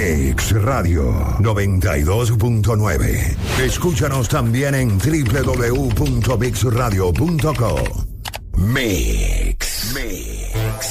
Mix Radio 92.9. Escúchanos también en www.mixradio.co. Mix.